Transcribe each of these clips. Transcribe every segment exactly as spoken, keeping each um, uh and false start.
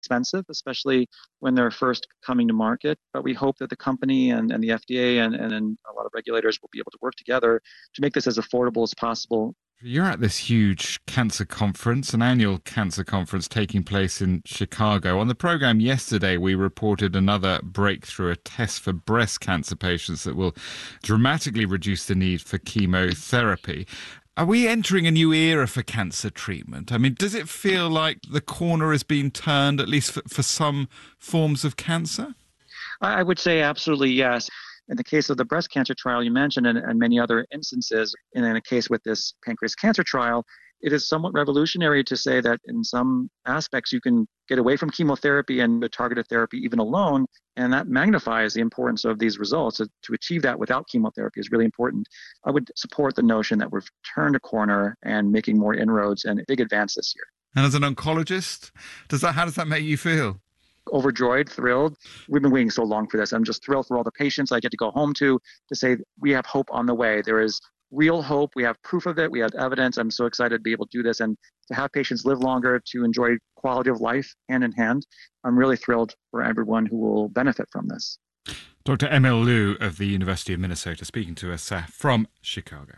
expensive, especially when they're first coming to market. But we hope that the company and, and the F D A and, and, and a lot of regulators will be able to work together to make this as affordable as possible. You're at this huge cancer conference, an annual cancer conference taking place in Chicago. On the program yesterday, we reported another breakthrough, a test for breast cancer patients that will dramatically reduce the need for chemotherapy. Are we entering a new era for cancer treatment? I mean, does it feel like the corner is being turned, at least for, for some forms of cancer? I would say absolutely yes. In the case of the breast cancer trial you mentioned, and, and many other instances, and in a case with this pancreas cancer trial, it is somewhat revolutionary to say that in some aspects you can get away from chemotherapy and the targeted therapy even alone, and that magnifies the importance of these results. So to achieve that without chemotherapy is really important. I would support the notion that we've turned a corner and making more inroads and a big advance this year. And as an oncologist, does that how does that make you feel? Overjoyed, thrilled. We've been waiting so long for this. I'm just thrilled for all the patients I get to go home to, to say we have hope on the way. There is real hope. We have proof of it. We have evidence. I'm so excited to be able to do this and to have patients live longer, to enjoy quality of life hand in hand. I'm really thrilled for everyone who will benefit from this. Doctor Emil Liu of the University of Minnesota speaking to us uh, from Chicago.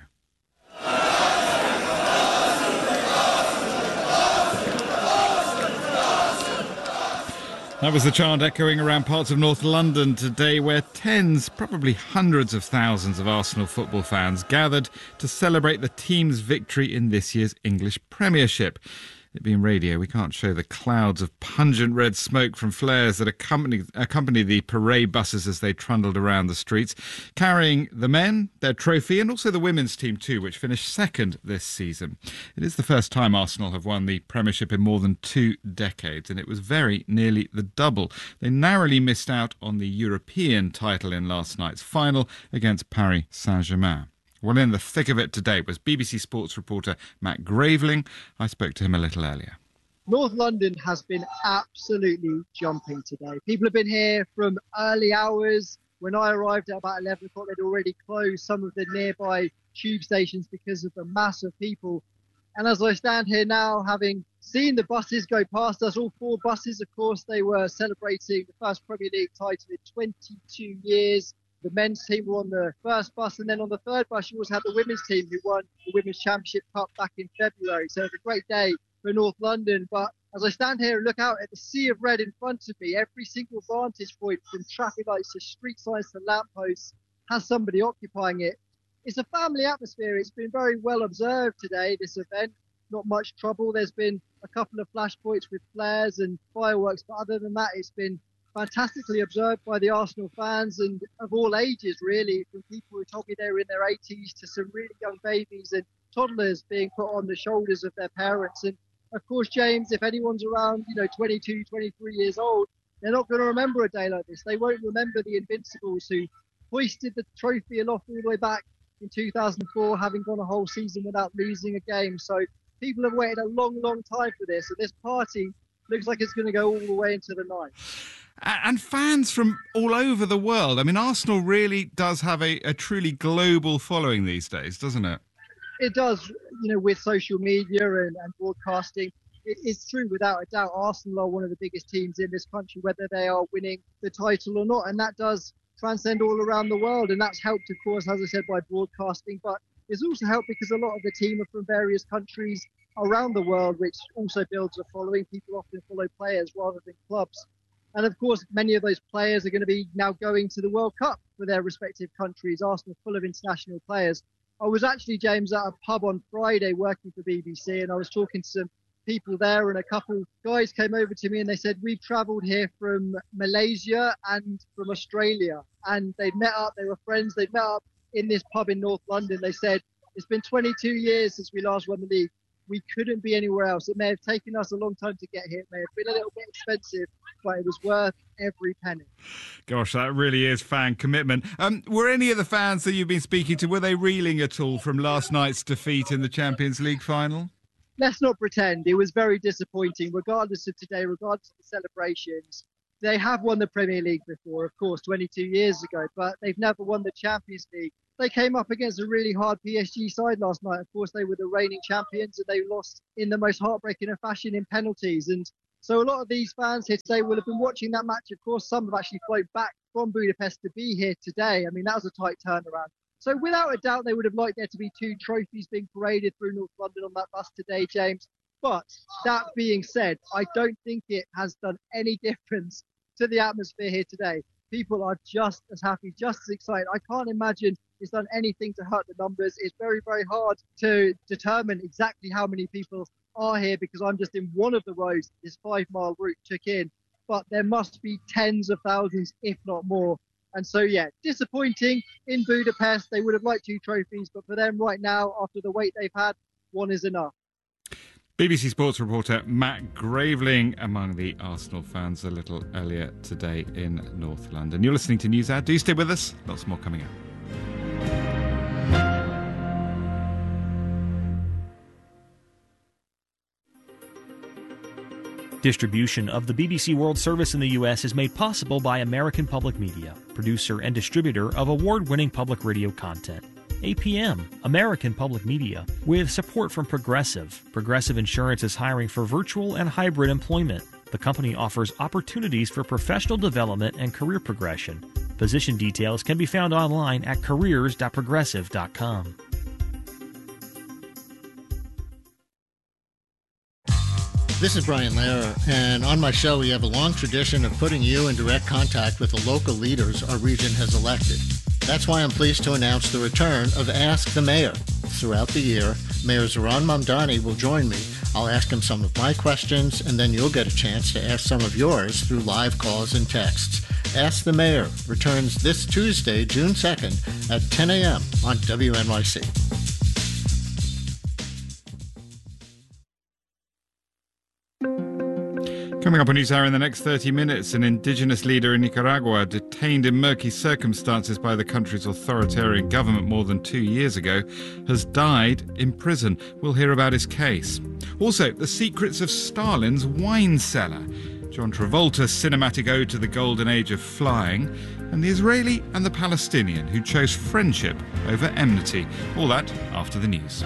That was the chant echoing around parts of North London today, where tens, probably hundreds of thousands of Arsenal football fans gathered to celebrate the team's victory in this year's English Premiership. It being radio, we can't show the clouds of pungent red smoke from flares that accompany, accompany the parade buses as they trundled around the streets, carrying the men, their trophy, and also the women's team too, which finished second this season. It is the first time Arsenal have won the Premiership in more than two decades, and it was very nearly the double. They narrowly missed out on the European title in last night's final against Paris Saint-Germain. Well, in the thick of it today was B B C Sports reporter Matt Graveling. I spoke to him a little earlier. North London has been absolutely jumping today. People have been here from early hours. When I arrived at about eleven o'clock, they'd already closed some of the nearby tube stations because of the mass of people. And as I stand here now, having seen the buses go past us, all four buses, of course, they were celebrating the first Premier League title in twenty-two years. The men's team were on the first bus, and then on the third bus you also had the women's team who won the Women's Championship Cup back in February. So it's a great day for North London. But as I stand here and look out at the sea of red in front of me, every single vantage point, from traffic lights to street signs to lampposts, has somebody occupying it. It's a family atmosphere. It's been very well observed today, this event. Not much trouble. There's been a couple of flashpoints with flares and fireworks, but other than that, it's been fantastically observed by the Arsenal fans, and of all ages really, from people who told me they were in their eighties to some really young babies and toddlers being put on the shoulders of their parents. And of course, James, if anyone's around, you know, twenty-two, twenty-three years old, they're not going to remember a day like this. They won't remember the Invincibles who hoisted the trophy aloft all the way back in two thousand four, having gone a whole season without losing a game. So people have waited a long, long time for this, and this party looks like it's going to go all the way into the night. And fans from all over the world. I mean, Arsenal really does have a, a truly global following these days, doesn't it? It does, you know, with social media and, and broadcasting. It is true, without a doubt, Arsenal are one of the biggest teams in this country, whether they are winning the title or not. And that does transcend all around the world. And that's helped, of course, as I said, by broadcasting. But it's also helped because a lot of the team are from various countries around the world, which also builds a following. People often follow players rather than clubs. And of course, many of those players are going to be now going to the World Cup for their respective countries. Arsenal full of international players. I was actually, James, at a pub on Friday working for B B C, and I was talking to some people there, and a couple guys came over to me and they said, we've travelled here from Malaysia and from Australia. And they'd met up, they were friends, they'd met up in this pub in North London. They said, it's been twenty-two years since we last won the league. We couldn't be anywhere else. It may have taken us a long time to get here. It may have been a little bit expensive, but it was worth every penny. Gosh, that really is fan commitment. Um, were any of the fans that you've been speaking to, were they reeling at all from last night's defeat in the Champions League final? Let's not pretend. It was very disappointing, regardless of today, regardless of the celebrations. They have won the Premier League before, of course, twenty-two years ago, but they've never won the Champions League. They came up against a really hard P S G side last night. Of course, they were the reigning champions and they lost in the most heartbreaking of fashion in penalties. And So a lot of these fans here today will have been watching that match. Of course, some have actually flown back from Budapest to be here today. I mean, that was a tight turnaround. So without a doubt, they would have liked there to be two trophies being paraded through North London on that bus today, James. But that being said, I don't think it has done any difference to the atmosphere here today. People are just as happy, just as excited. I can't imagine it's done anything to hurt the numbers. It's very, very hard to determine exactly how many people are here because I'm just in one of the rows this five mile route took in. But there must be tens of thousands, if not more. And so, yeah, disappointing in Budapest. They would have liked two trophies, but for them right now, after the wait they've had, one is enough. B B C Sports reporter Matt Graveling among the Arsenal fans a little earlier today in North London. You're listening to NewsHour. Do stay with us. Lots more coming up. Distribution of the B B C World Service in the U S is made possible by American Public Media, producer and distributor of award-winning public radio content. A P M, American Public Media, with support from Progressive. Progressive Insurance is hiring for virtual and hybrid employment. The company offers opportunities for professional development and career progression. Position details can be found online at careers dot progressive dot com. This is Brian Lehrer, and on my show we have a long tradition of putting you in direct contact with the local leaders our region has elected. That's why I'm pleased to announce the return of Ask the Mayor. Throughout the year, Mayor Zoran Mamdani will join me. I'll ask him some of my questions, and then you'll get a chance to ask some of yours through live calls and texts. Ask the Mayor returns this Tuesday, June second at ten a.m. on W N Y C. Coming up on NewsHour in the next thirty minutes, an indigenous leader in Nicaragua detained in murky circumstances by the country's authoritarian government more than two years ago has died in prison. We'll hear about his case. Also, the secrets of Stalin's wine cellar, John Travolta's cinematic ode to the golden age of flying, and the Israeli and the Palestinian who chose friendship over enmity. All that after the news.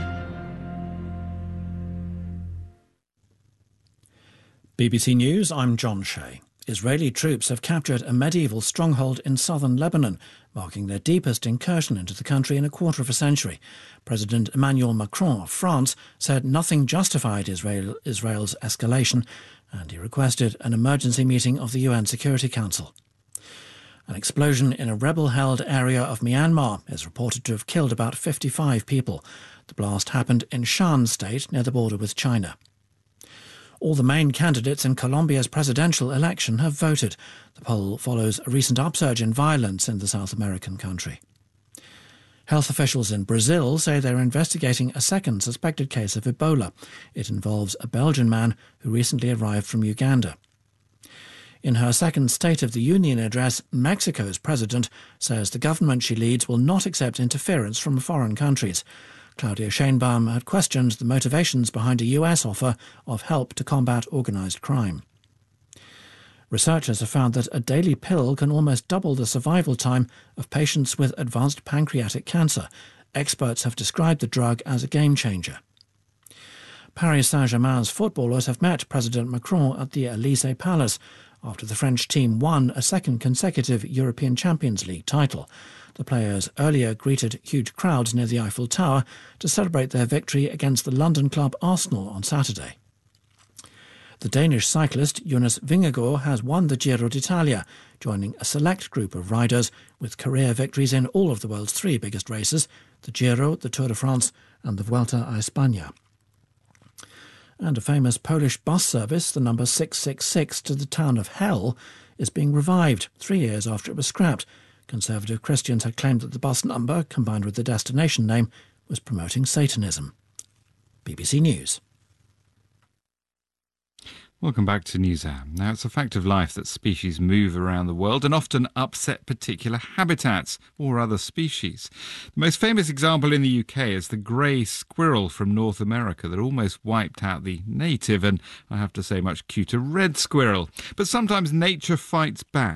B B C News, I'm John Shea. Israeli troops have captured a medieval stronghold in southern Lebanon, marking their deepest incursion into the country in a quarter of a century. President Emmanuel Macron of France said nothing justified Israel, Israel's escalation, and he requested an emergency meeting of the U N Security Council. An explosion in a rebel-held area of Myanmar is reported to have killed about fifty-five people. The blast happened in Shan State, near the border with China. All the main candidates in Colombia's presidential election have voted. The poll follows a recent upsurge in violence in the South American country. Health officials in Brazil say they're investigating a second suspected case of Ebola. It involves a Belgian man who recently arrived from Uganda. In her second State of the Union address, Mexico's president says the government she leads will not accept interference from foreign countries. Claudia Sheinbaum had questioned the motivations behind a U S offer of help to combat organised crime. Researchers have found that a daily pill can almost double the survival time of patients with advanced pancreatic cancer. Experts have described the drug as a game-changer. Paris Saint-Germain's footballers have met President Macron at the Élysée Palace after the French team won a second consecutive European Champions League title. The players earlier greeted huge crowds near the Eiffel Tower to celebrate their victory against the London club Arsenal on Saturday. The Danish cyclist Jonas Vingegaard has won the Giro d'Italia, joining a select group of riders with career victories in all of the world's three biggest races, the Giro, the Tour de France and the Vuelta a España. And a famous Polish bus service, the number six six six to the town of Hell, is being revived three years after it was scrapped. Conservative Christians had claimed that the bus number, combined with the destination name, was promoting Satanism. B B C News. Welcome back to NewsHour. Now, it's a fact of life that species move around the world and often upset particular habitats or other species. The most famous example in the U K is the grey squirrel from North America that almost wiped out the native and, I have to say, much cuter red squirrel. But sometimes nature fights back.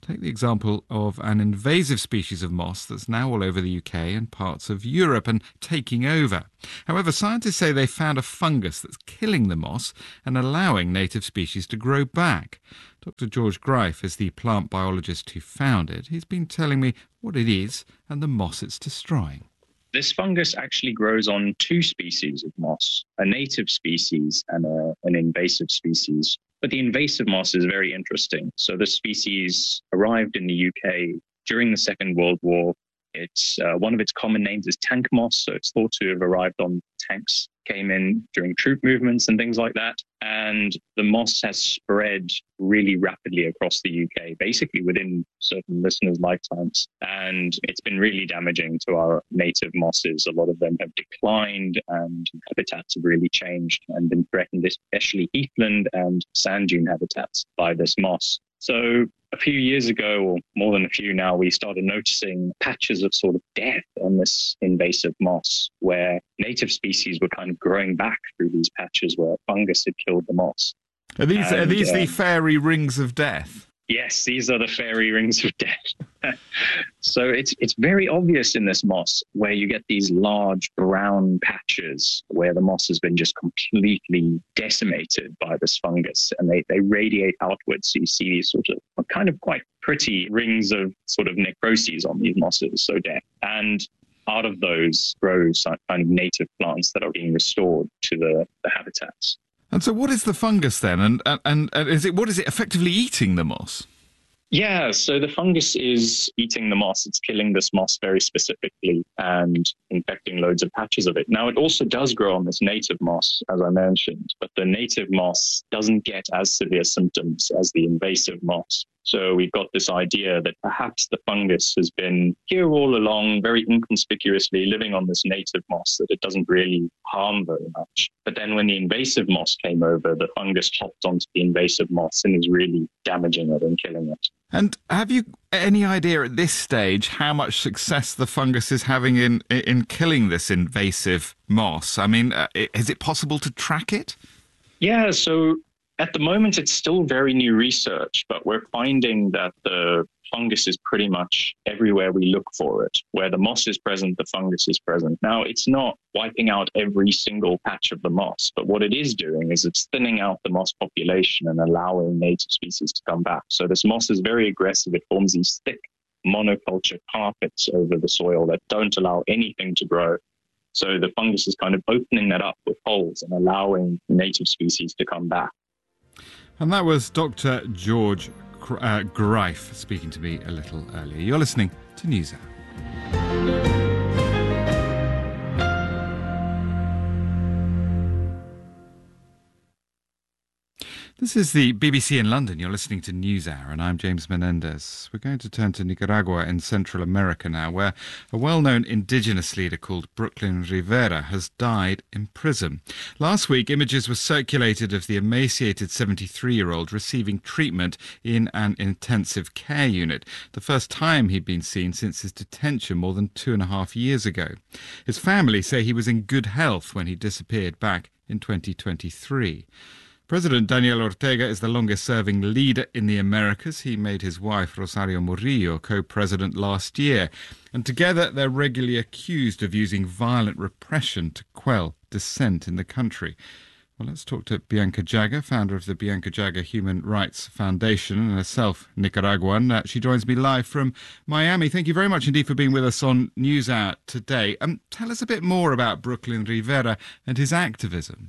Take the example of an invasive species of moss that's now all over the U K and parts of Europe and taking over. However, scientists say they found a fungus that's killing the moss and allowing native species to grow back. Doctor George Greif is the plant biologist who found it. He's been telling me what it is and the moss it's destroying. This fungus actually grows on two species of moss, a native species and a, an invasive species. But the invasive moss is very interesting. So this species arrived in the U K during the Second World War. It's uh, one of its common names is tank moss, so it's thought to have arrived on tanks, came in during troop movements and things like that. And the moss has spread really rapidly across the U K, basically within certain listeners' lifetimes. And it's been really damaging to our native mosses. A lot of them have declined and habitats have really changed and been threatened, especially heathland and sand dune habitats by this moss. So a few years ago, or more than a few now, we started noticing patches of sort of death on this invasive moss, where native species were kind of growing back through these patches where fungus had killed the moss. Are these, and, are these uh, the fairy rings of death? Yes, these are the fairy rings of death. So it's it's very obvious in this moss where you get these large brown patches where the moss has been just completely decimated by this fungus, and they, they radiate outwards. So you see these sort of kind of quite pretty rings of sort of necroses on these mosses, so death. And out of those grows kind of native plants that are being restored to the, the habitats. And so what is the fungus then? And, and, and is it what is it effectively eating the moss? Yeah, so the fungus is eating the moss. It's killing this moss very specifically and infecting loads of patches of it. Now, it also does grow on this native moss, as I mentioned, but the native moss doesn't get as severe symptoms as the invasive moss. So we've got this idea that perhaps the fungus has been here all along, very inconspicuously living on this native moss, that it doesn't really harm very much. But then when the invasive moss came over, the fungus hopped onto the invasive moss and is really damaging it and killing it. And have you any idea at this stage how much success the fungus is having in, in killing this invasive moss? I mean, uh, is it possible to track it? Yeah, so at the moment, it's still very new research, but we're finding that the fungus is pretty much everywhere we look for it. Where the moss is present, the fungus is present. Now, it's not wiping out every single patch of the moss, but what it is doing is it's thinning out the moss population and allowing native species to come back. So this moss is very aggressive. It forms these thick monoculture carpets over the soil that don't allow anything to grow. So the fungus is kind of opening that up with holes and allowing native species to come back. And that was Doctor George uh, Greif speaking to me a little earlier. You're listening to NewsHour. This is the B B C in London. You're listening to NewsHour, and I'm James Menendez. We're going to turn to Nicaragua in Central America now, where a well-known indigenous leader called Brooklyn Rivera has died in prison. Last week, images were circulated of the emaciated seventy-three-year-old receiving treatment in an intensive care unit, the first time he'd been seen since his detention more than two and a half years ago. His family say he was in good health when he disappeared back in twenty twenty-three. President Daniel Ortega is the longest-serving leader in the Americas. He made his wife, Rosario Murillo, co-president last year. And together, they're regularly accused of using violent repression to quell dissent in the country. Well, let's talk to Bianca Jagger, founder of the Bianca Jagger Human Rights Foundation and herself Nicaraguan. Uh, she joins me live from Miami. Thank you very much indeed for being with us on NewsHour today. Um, tell us a bit more about Brooklyn Rivera and his activism.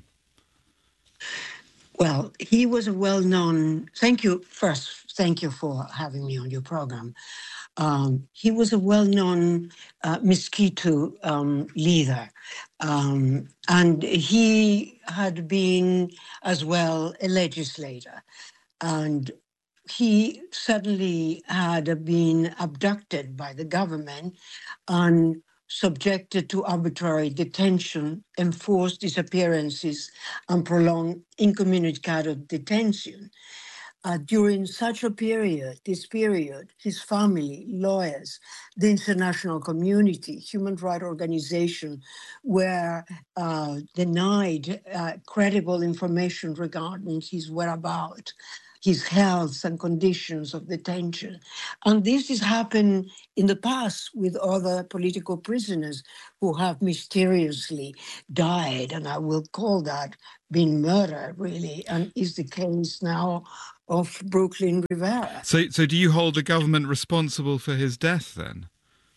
Well, he was a well-known, thank you, first, thank you for having me on your program. Um, he was a well-known uh, Miskito um, leader, um, and he had been as well a legislator. And he suddenly had been abducted by the government and subjected to arbitrary detention, enforced disappearances, and prolonged incommunicado detention. Uh, during such a period, this period, his family, lawyers, the international community, human rights organizations were uh, denied uh, credible information regarding his whereabouts. his health and conditions of detention. And this has happened in the past with other political prisoners who have mysteriously died, and I will call that being murdered, really, and is the case now of Brooklyn Rivera. So, so do you hold the government responsible for his death then?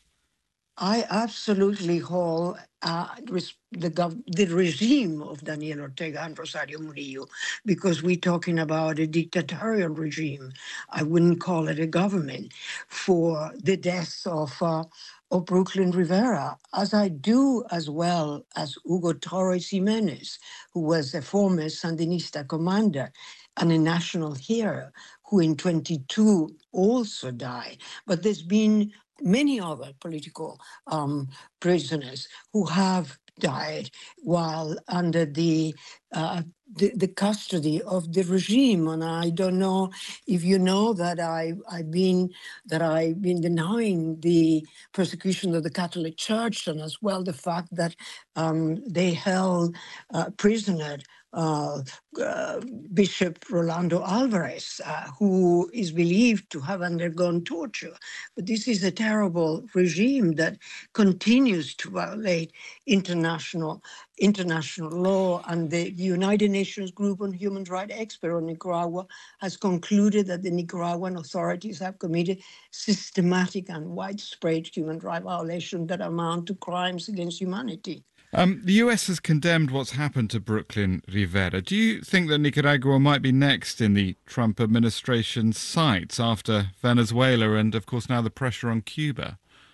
I absolutely hold uh, the, gov- the regime of Daniel Ortega and Rosario Murillo, because we're talking about a dictatorial regime. I wouldn't call it a government, for the death of, uh, of Brooklyn Rivera, as I do as well as Hugo Torres Jimenez, who was a former Sandinista commander and a national hero, who in twenty-two also died. But there's been many other political um, prisoners who have died while under the, uh, the the custody of the regime. And I don't know if you know that I I've been that I've been denying the persecution of the Catholic Church, and as well the fact that um, they held uh, prisoner Uh, uh, Bishop Rolando Alvarez, uh, who is believed to have undergone torture. But this is a terrible regime that continues to violate international international law. And the United Nations Group on Human Rights Experts on Nicaragua has concluded that the Nicaraguan authorities have committed systematic and widespread human rights violations that amount to crimes against humanity. Um, the U S has condemned what's happened to Brooklyn Rivera. Do you think that Nicaragua might be next in the Trump administration's sights after Venezuela and, of course, now the pressure on Cuba?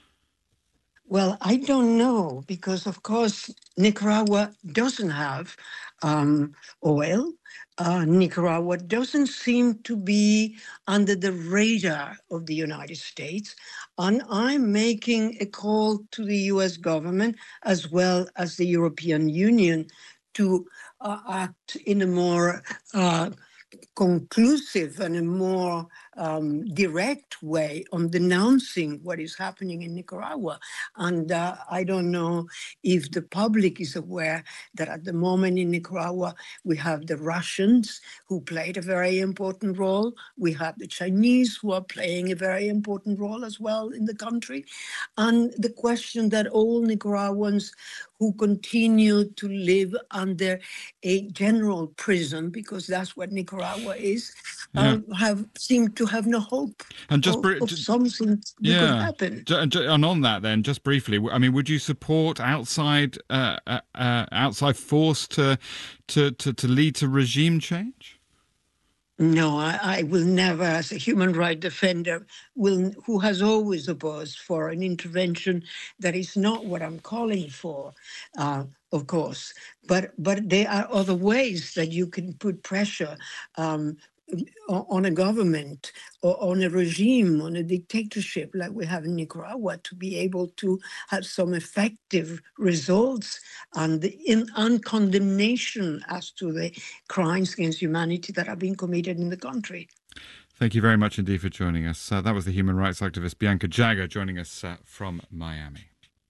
Well, I don't know, because, of course, Nicaragua doesn't have um, oil. Uh, Nicaragua doesn't seem to be under the radar of the United States. And I'm making a call to the U S government as well as the European Union to uh, act in a more uh, conclusive and a more um, direct way on denouncing what is happening in Nicaragua. And uh, I don't know if the public is aware that at the moment in Nicaragua, we have the Russians who played a very important role. We have the Chinese who are playing a very important role as well in the country. And the question that all Nicaraguans who continue to live under a general prison, because that's what Nicaragua is, yeah. um, have seemed to have no hope and just of, br- of something yeah. that could happen. And on that then, just briefly, I mean, would you support outside uh, uh, outside force to, to, to, to lead to regime change? No, I, I will never, as a human rights defender, will who has always opposed for an intervention that is not what I'm calling for, uh, of course. But but there are other ways that you can put pressure um, on a government or on a regime, on a dictatorship like we have in Nicaragua, to be able to have some effective results and in and condemnation as to the crimes against humanity that are being committed in the country. Thank you very much indeed for joining us. Uh, that was the human rights activist Bianca Jagger joining us uh, from Miami.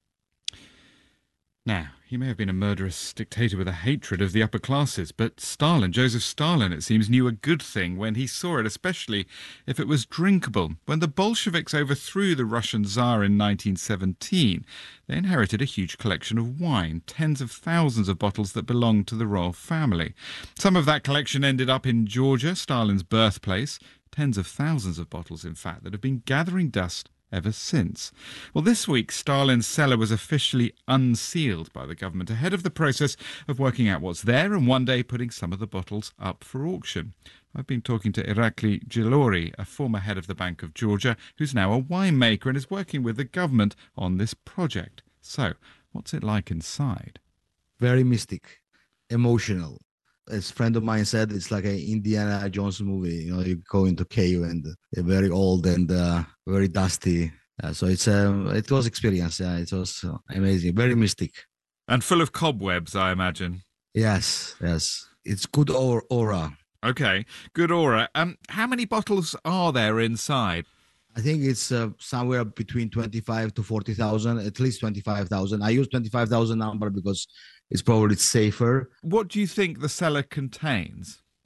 Now, he may have been a murderous dictator with a hatred of the upper classes, but Stalin, Joseph Stalin, it seems, knew a good thing when he saw it, especially if it was drinkable. When the Bolsheviks overthrew the Russian Tsar in nineteen seventeen, they inherited a huge collection of wine, tens of thousands of bottles that belonged to the royal family. Some of that collection ended up in Georgia, Stalin's birthplace. Tens of thousands of bottles, in fact, that have been gathering dust ever since. Well, this week, Stalin's cellar was officially unsealed by the government ahead of the process of working out what's there and one day putting some of the bottles up for auction. I've been talking to Irakli Gilori, a former head of the Bank of Georgia, who's now a winemaker and is working with the government on this project. So, what's it like inside? Very mystic, emotional. As a friend of mine said, it's like an Indiana Jones movie. You know, you go into a cave and they're very old and uh, very dusty. Uh, so it's um, it was experience. Yeah, it was uh, amazing, very mystic, and full of cobwebs, I imagine. Yes, yes, it's good or- aura. Okay, good aura. Um, how many bottles are there inside? I think it's uh, somewhere between twenty-five to forty thousand, at least twenty-five thousand. I use twenty-five thousand number because it's probably safer. What do you think the cellar contains?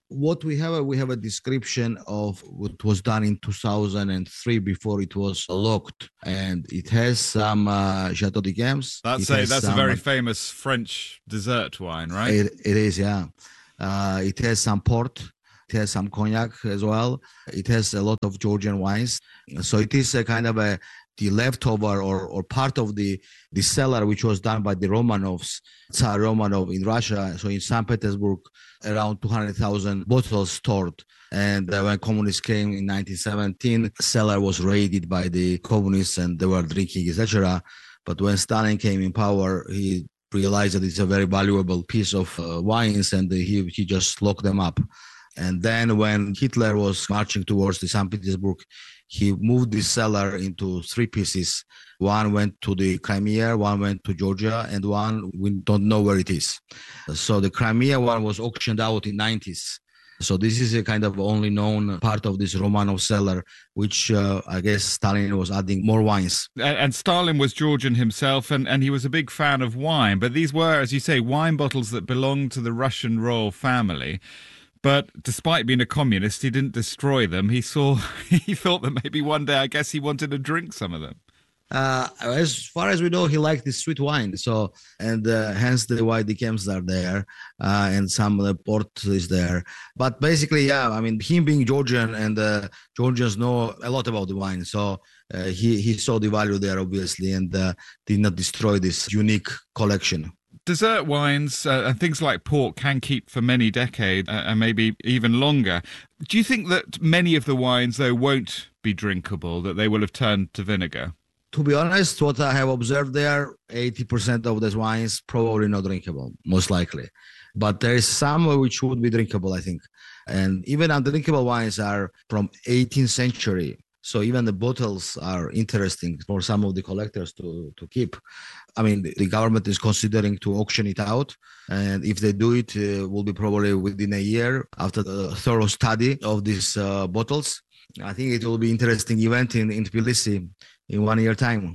What we have, we have a description of what was done in two thousand three before it was locked. And it has some uh, Chateau de Camps. That's, a, that's some, a very famous French dessert wine, right? It, it is, yeah. Uh, it has some port. It has some cognac as well. It has a lot of Georgian wines. So it is a kind of a the leftover or, or part of the, the cellar, which was done by the Romanovs, Tsar Romanov in Russia. So in Saint Petersburg, around two hundred thousand bottles stored. And uh, when communists came in nineteen seventeen, cellar was raided by the communists and they were drinking, et cetera. But when Stalin came in power, he realized that it's a very valuable piece of uh, wines and he, he just locked them up. And then when Hitler was marching towards the Saint Petersburg, he moved the cellar into three pieces. One went to the Crimea, one went to Georgia, and one we don't know where it is. So the Crimea one was auctioned out in the nineties. So this is a kind of only known part of this Romanov cellar, which uh, I guess Stalin was adding more wines. And, and Stalin was Georgian himself, and, and he was a big fan of wine. But these were, as you say, wine bottles that belonged to the Russian royal family. But despite being a communist, he didn't destroy them. He saw, he thought that maybe one day, I guess he wanted to drink some of them. Uh, as far as we know, he liked the sweet wine. So, and uh, hence the white decants are there, uh, and some of the port is there. But basically, yeah, I mean, him being Georgian and uh, Georgians know a lot about the wine. So uh, he, he saw the value there, obviously, and uh, did not destroy this unique collection. Dessert wines uh, and things like port can keep for many decades uh, and maybe even longer. Do you think that many of the wines, though, won't be drinkable, that they will have turned to vinegar? To be honest, what I have observed there, eighty percent of these wines probably not drinkable, most likely. But there is some which would be drinkable, I think. And even undrinkable wines are from eighteenth century. So even the bottles are interesting for some of the collectors to, to keep. I mean, the, the government is considering to auction it out. And if they do it, it uh, will be probably within a year after the thorough study of these uh, bottles. I think it will be an interesting event in, in Tbilisi in one year time.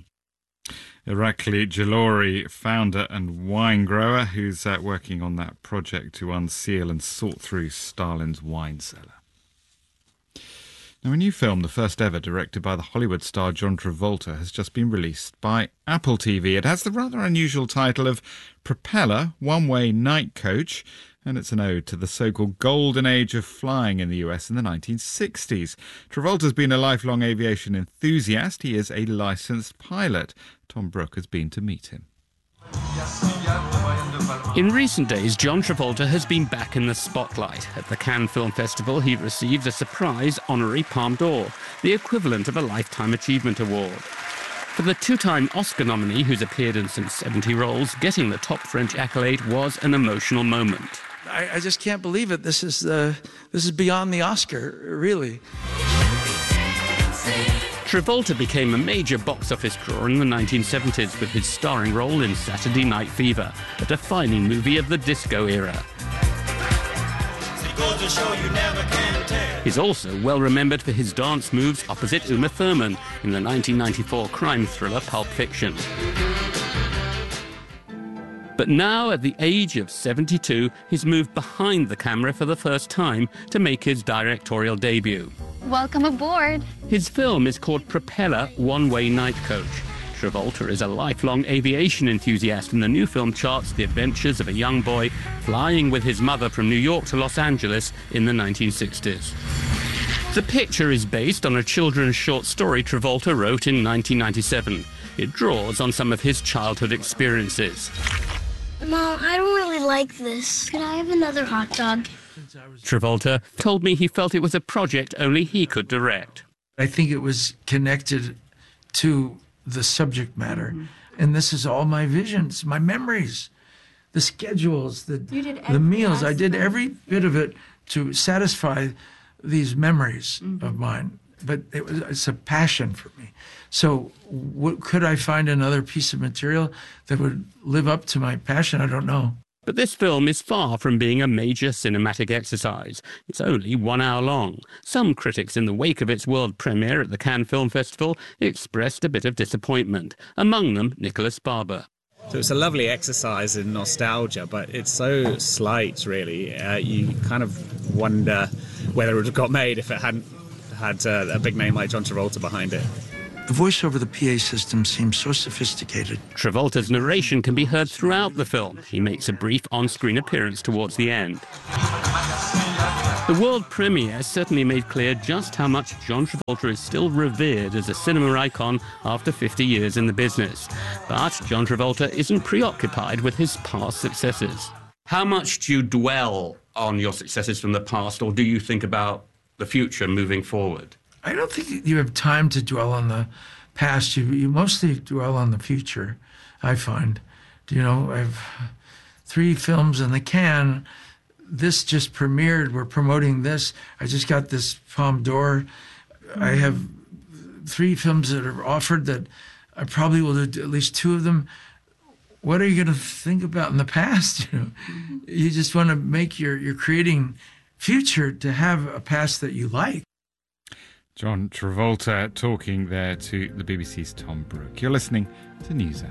Irakli Jalori, founder and wine grower, who's uh, working on that project to unseal and sort through Stalin's wine cellar. Now, a new film, the first ever, directed by the Hollywood star John Travolta, has just been released by Apple T V. It has the rather unusual title of Propeller, One-Way Night Coach, and it's an ode to the so-called golden age of flying in the U S in the nineteen sixties. Travolta's been a lifelong aviation enthusiast. He is a licensed pilot. Tom Brooke has been to meet him. In recent days, John Travolta has been back in the spotlight. At the Cannes Film Festival, he received a surprise honorary Palme d'Or, the equivalent of a Lifetime Achievement Award. For the two-time Oscar nominee, who's appeared in some seventy roles, getting the top French accolade was an emotional moment. I, I just can't believe it. This is the this is beyond the Oscar, really. Travolta became a major box office draw in the nineteen seventies with his starring role in Saturday Night Fever, a defining movie of the disco era. He's also well remembered for his dance moves opposite Uma Thurman in the nineteen ninety-four crime thriller Pulp Fiction. But now, at the age of seventy-two, he's moved behind the camera for the first time to make his directorial debut. Welcome aboard. His film is called Propeller, One-Way Night Coach. Travolta is a lifelong aviation enthusiast, and the new film charts the adventures of a young boy flying with his mother from New York to Los Angeles in the nineteen sixties. The picture is based on a children's short story Travolta wrote in nineteen ninety-seven. It draws on some of his childhood experiences. Mom, I don't really like this. Could I have another hot dog? Travolta told me he felt it was a project only he could direct. I think it was connected to the subject matter. Mm-hmm. And this is all my visions, my memories, the schedules, the, the meals. I did every bit of it to satisfy these memories mm-hmm. of mine. But it was, it's a passion for me. So what, could I find another piece of material that would live up to my passion? I don't know. But this film is far from being a major cinematic exercise. It's only one hour long. Some critics, in the wake of its world premiere at the Cannes Film Festival, expressed a bit of disappointment. Among them, Nicholas Barber. So it's a lovely exercise in nostalgia, but it's so slight, really. Uh, you kind of wonder whether it would have got made if it hadn't had uh, a big name like John Travolta behind it. The voice over the P A system seems so sophisticated. Travolta's narration can be heard throughout the film. He makes a brief on-screen appearance towards the end. The world premiere certainly made clear just how much John Travolta is still revered as a cinema icon after fifty years in the business. But John Travolta isn't preoccupied with his past successes. How much do you dwell on your successes from the past, or do you think about the future moving forward? I don't think you have time to dwell on the past. You, you mostly dwell on the future, I find. You know, I have three films in the can. This just premiered. We're promoting this. I just got this Palme d'Or. I have three films that are offered that I probably will do at least two of them. What are you going to think about in the past? You know, you just want to make your, your creating future to have a past that you like. John Travolta talking there to the B B C's Tom Brooke. You're listening to NewsHour.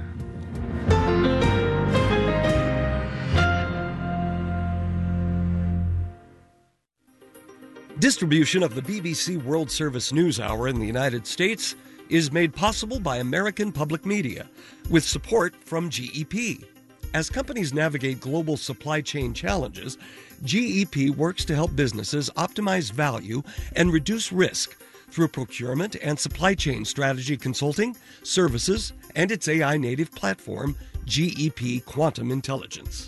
Distribution of the B B C World Service NewsHour in the United States is made possible by American Public Media, with support from G E P. As companies navigate global supply chain challenges, G E P works to help businesses optimize value and reduce risk through procurement and supply chain strategy consulting, services, and its A I-native platform, G E P Quantum Intelligence.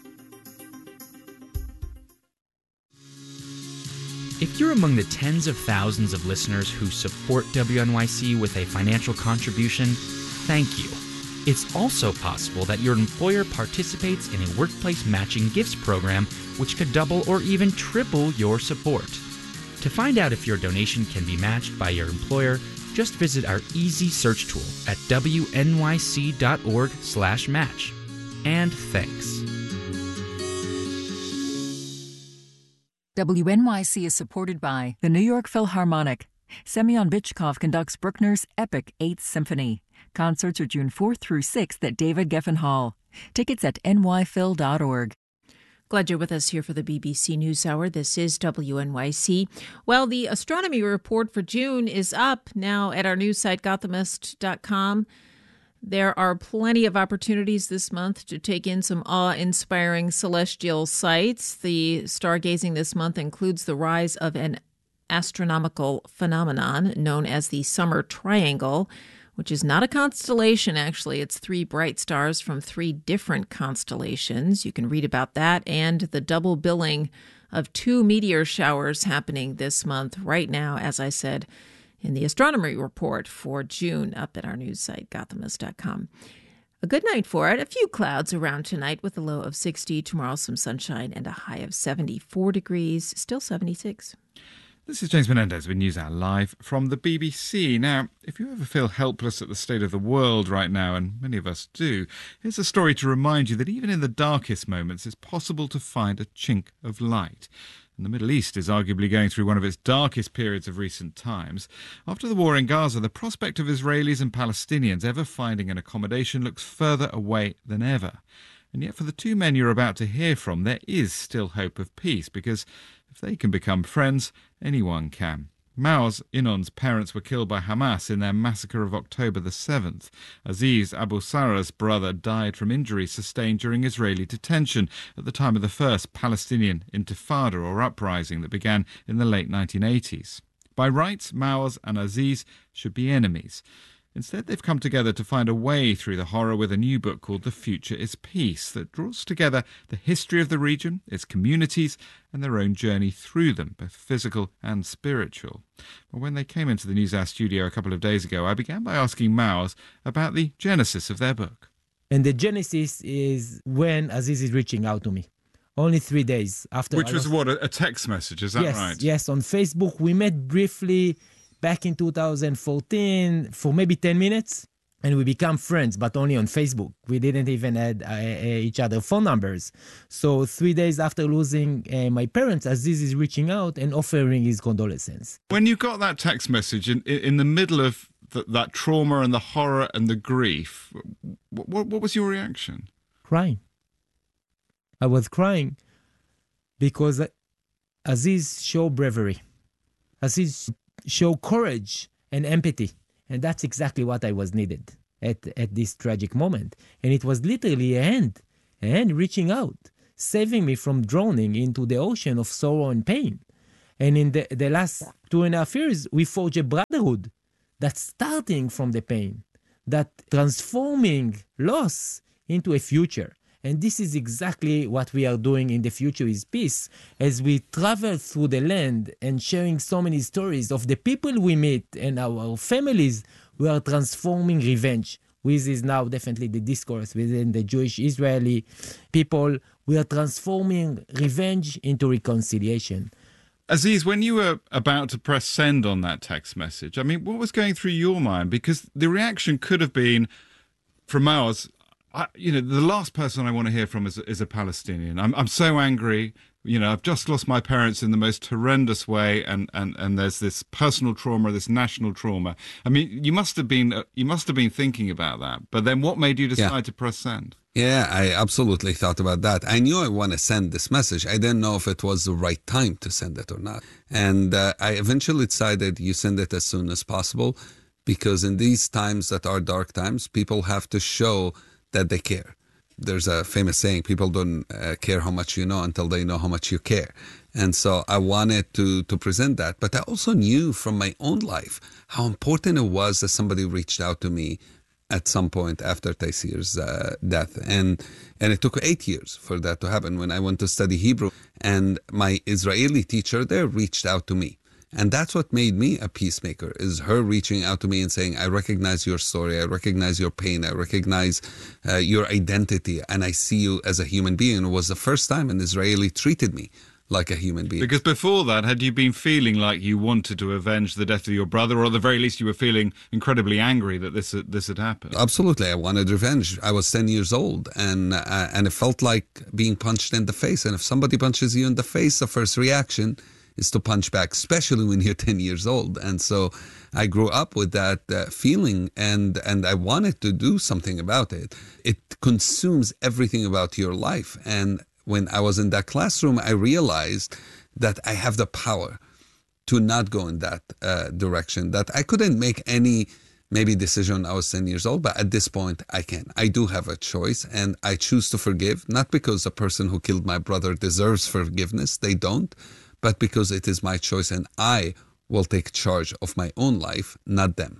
If you're among the tens of thousands of listeners who support W N Y C with a financial contribution, thank you. It's also possible that your employer participates in a workplace matching gifts program, which could double or even triple your support. To find out if your donation can be matched by your employer, just visit our easy search tool at W N Y C dot org slash match. And thanks. W N Y C is supported by the New York Philharmonic. Semyon Bychkov conducts Bruckner's epic Eighth Symphony. Concerts are June fourth through sixth at David Geffen Hall. Tickets at N Y phil dot org. Glad you're with us here for the B B C NewsHour. This is W N Y C. Well, the astronomy report for June is up now at our news site, Gothamist dot com. There are plenty of opportunities this month to take in some awe-inspiring celestial sights. The stargazing this month includes the rise of an astronomical phenomenon known as the Summer Triangle, which is not a constellation, actually. It's three bright stars from three different constellations. You can read about that and the double billing of two meteor showers happening this month right now, as I said, in the astronomy report for June up at our news site, Gothamist dot com. A good night for it. A few clouds around tonight with a low of sixty. Tomorrow some sunshine and a high of seventy-four degrees, still seventy-six. This is James Menendez with NewsHour live from the B B C. Now, if you ever feel helpless at the state of the world right now, and many of us do, here's a story to remind you that even in the darkest moments, it's possible to find a chink of light. And the Middle East is arguably going through one of its darkest periods of recent times. After the war in Gaza, the prospect of Israelis and Palestinians ever finding an accommodation looks further away than ever. And yet for the two men you're about to hear from, there is still hope of peace, because if they can become friends, anyone can. Maoz Inon's parents were killed by Hamas in their massacre of October the seventh. Aziz Abu Sarah's brother died from injuries sustained during Israeli detention at the time of the first Palestinian Intifada, or uprising, that began in the late nineteen eighties. By rights, Maoz and Aziz should be enemies. Instead, they've come together to find a way through the horror with a new book called The Future is Peace that draws together the history of the region, its communities, and their own journey through them, both physical and spiritual. Well, when they came into the NewsHour studio a couple of days ago, I began by asking Maoz about the genesis of their book. And the genesis is when Aziz is reaching out to me. Only three days after. Which I was lost... what, a text message, is that yes, right? Yes, on Facebook. We met briefly back in two thousand fourteen for maybe ten minutes, and we become friends, but only on Facebook. We didn't even add uh, each other phone numbers. So three days after losing uh, my parents, Aziz is reaching out and offering his condolences. When you got that text message in, in the middle of th- that trauma and the horror and the grief, what, what was your reaction? Crying. I was crying because Aziz showed bravery. Aziz showed courage and empathy. And that's exactly what I was needed at, at this tragic moment. And it was literally a hand, a hand reaching out, saving me from drowning into the ocean of sorrow and pain. And in the, the last two and a half years, we forged a brotherhood that's starting from the pain, that transforming loss into a future. And this is exactly what we are doing in The Future is Peace, as we travel through the land and sharing so many stories of the people we meet and our families. We are transforming revenge, which is now definitely the discourse within the Jewish Israeli people. We are transforming revenge into reconciliation. Aziz, when you were about to press send on that text message, I mean, what was going through your mind? Because the reaction could have been, from ours, I, you know, the last person I want to hear from is, is a Palestinian. I'm, I'm so angry. You know, I've just lost my parents in the most horrendous way, and, and, and there's this personal trauma, this national trauma. I mean, you must have been you must have been thinking about that. But then, what made you decide yeah. to press send? Yeah, I absolutely thought about that. I knew I want to send this message. I didn't know if it was the right time to send it or not. And uh, I eventually decided you send it as soon as possible, because in these times that are dark times, people have to show that they care. There's a famous saying, people don't uh, care how much you know until they know how much you care. And so I wanted to, to present that. But I also knew from my own life how important it was that somebody reached out to me at some point after Taysir's uh, death. And and it took eight years for that to happen. When I went to study Hebrew, and my Israeli teacher there reached out to me. And that's what made me a peacemaker, is her reaching out to me and saying, I recognize your story, I recognize your pain, I recognize uh, your identity, and I see you as a human being. It was the first time an Israeli treated me like a human being. Because before that, had you been feeling like you wanted to avenge the death of your brother, or at the very least you were feeling incredibly angry that this this had happened? Absolutely. I wanted revenge. I was ten years old, and uh, and it felt like being punched in the face. And if somebody punches you in the face, the first reaction is to punch back, especially when you're ten years old. And so I grew up with that uh, feeling, and, and I wanted to do something about it. It consumes everything about your life. And when I was in that classroom, I realized that I have the power to not go in that uh, direction, that I couldn't make any maybe decision when I was ten years old, but at this point I can. I do have a choice, and I choose to forgive, not because the person who killed my brother deserves forgiveness, they don't, but because it is my choice, and I will take charge of my own life, not them.